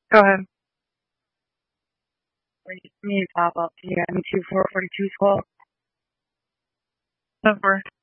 Go ahead. Me pop up. Yeah, me too. 442 12. Number.